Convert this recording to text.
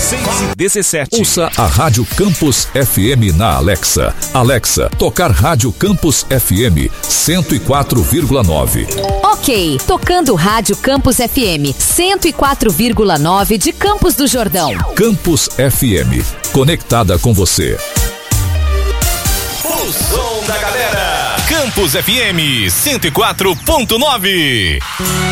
6h17. Ouça a Rádio Campus FM na Alexa. Alexa, tocar Rádio Campus FM 104,9. Ok, tocando Rádio Campus FM 104,9 de Campos do Jordão. Campus FM, conectada com você. O som da galera. Campus FM 104,9.